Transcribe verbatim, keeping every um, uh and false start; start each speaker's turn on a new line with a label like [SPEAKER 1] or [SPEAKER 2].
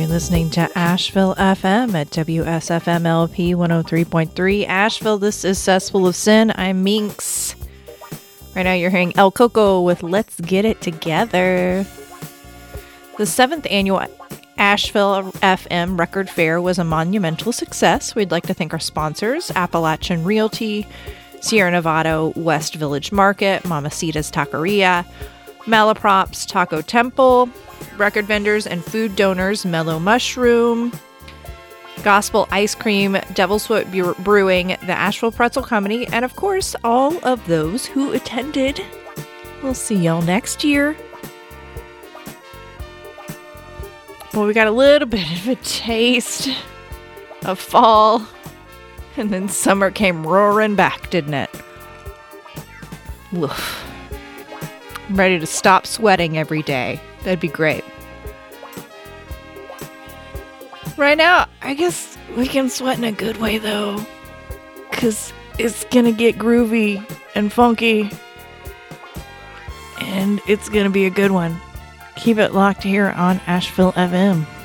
[SPEAKER 1] You're listening to Asheville F M at W S F M L P one oh three point three. Asheville, this is Cesspool of Sin. I'm Minx. Right now you're hearing El Coco with Let's Get It Together. The seventh annual Asheville F M Record Fair was a monumental success. We'd like to thank our sponsors, Appalachian Realty, Sierra Nevada West Village Market, Mamacita's Taqueria, Malaprops Taco Temple, record vendors and food donors, Mellow Mushroom, Gospel Ice Cream, Devil's Foot Brewing, the Asheville Pretzel Company, and of course, all of those who attended. We'll see y'all next year. Well, we got a little bit of a taste of fall, and then summer came roaring back, didn't it? Oof. I'm ready to stop sweating every day. That'd be great. Right now, I guess we can sweat in a good way, though. Because it's going to get groovy and funky. And it's going to be a good one. Keep it locked here on Asheville F M.